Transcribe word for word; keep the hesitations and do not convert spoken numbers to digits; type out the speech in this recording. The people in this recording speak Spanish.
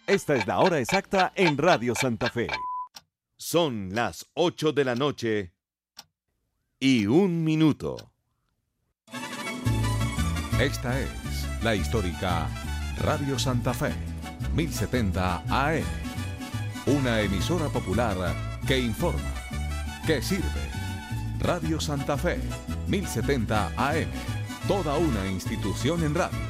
Esta es la hora exacta en Radio Santa Fe. Son las ocho de la noche y un minuto. Esta es la histórica Radio Santa Fe, mil setenta A M. Una emisora popular que informa, que sirve. Radio Santa Fe, mil setenta A M. Toda una institución en radio.